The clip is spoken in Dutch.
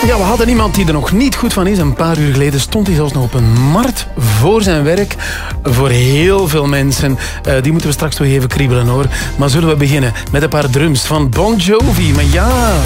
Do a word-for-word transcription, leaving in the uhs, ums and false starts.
Ja, we hadden iemand die er nog niet goed van is. Een paar uur geleden stond hij zelfs nog op een markt voor zijn werk. Voor heel veel mensen. Uh, die moeten we straks nog even kriebelen, hoor. Maar zullen we beginnen met een paar drums van Bon Jovi. Maar ja...